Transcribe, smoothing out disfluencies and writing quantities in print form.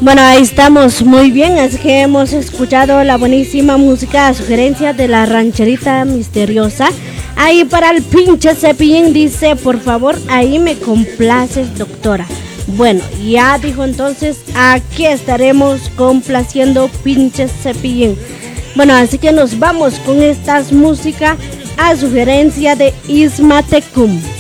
Bueno, ahí estamos muy bien, así que hemos escuchado la buenísima música a sugerencia de la rancherita misteriosa. Ahí para el pinche Cepillín dice, por favor, ahí me complaces, doctora. Bueno, ya dijo entonces, aquí estaremos complaciendo pinche Cepillín. Bueno, así que nos vamos con estas músicas a sugerencia de Isma Tecum.